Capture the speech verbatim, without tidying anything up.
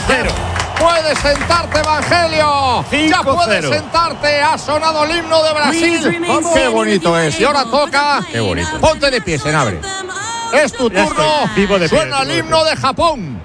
cero. Puedes sentarte, Evangelio. Ya puedes sentarte. Ha sonado el himno de Brasil. Qué bonito es. Y ahora toca. Qué bonito. Ponte de pie, Senabre. Es tu turno. Vivo de pie, Suena el vivo de himno de Japón.